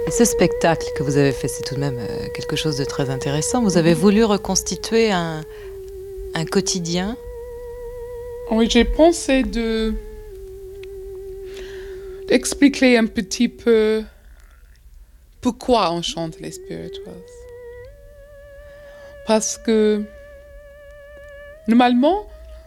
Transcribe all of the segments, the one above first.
Et ce spectacle que vous avez fait, c'est tout de même quelque chose de très intéressant. Vous avez voulu reconstituer un quotidien. Oui, j'ai pensé d'expliquer un petit peu pourquoi on chante les spirituals. Parce que normalement,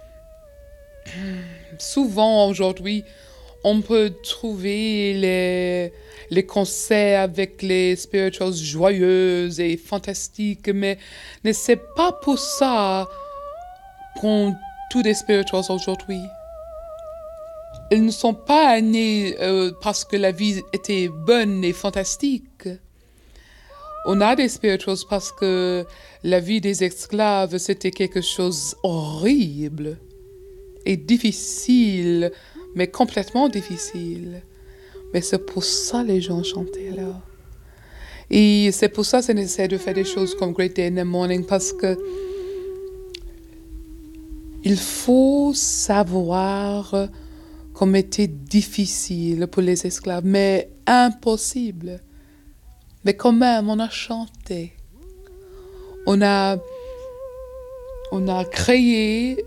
souvent aujourd'hui, on peut trouver les concerts avec les spirituals joyeuses et fantastiques, mais c'est pas pour ça qu'on tous les spirituals aujourd'hui. Ils ne sont pas nés parce que la vie était bonne et fantastique. On a des spirituals parce que la vie des esclaves, c'était quelque chose horrible et difficile, mais complètement difficile. Mais c'est pour ça que les gens chantaient là. Et c'est pour ça qu'on essaie de faire des choses comme Great Day in the Morning, parce que il faut savoir comme était difficile pour les esclaves, mais impossible. Mais quand même, on a chanté. On a créé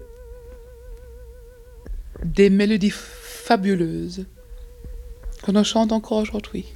des mélodies fabuleuses qu'on chante encore aujourd'hui.